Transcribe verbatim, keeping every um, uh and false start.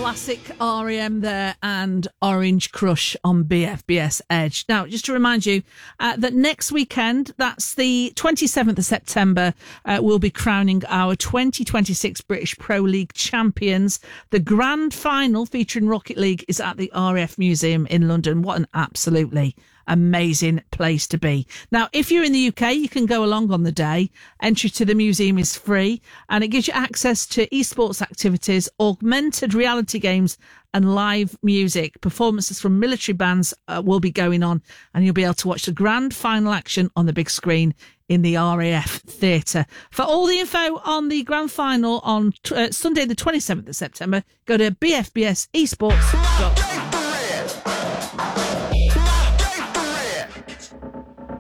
Classic R E M there and Orange Crush on B F B S Edge. Now, just to remind you uh, that next weekend, that's the twenty-seventh of September, uh, we'll be crowning our twenty twenty-six British Pro League champions. The grand final featuring Rocket League is at the R A F Museum in London. What an absolutely amazing place to be. Now, if you're in the U K, you can go along on the day. Entry to the museum is free and it gives you access to esports activities, augmented reality games and live music. Performances from military bands uh, will be going on and you'll be able to watch the grand final action on the big screen in the R A F Theatre. For all the info on the grand final on uh, Sunday the twenty-seventh of September, go to b f b s esports dot com.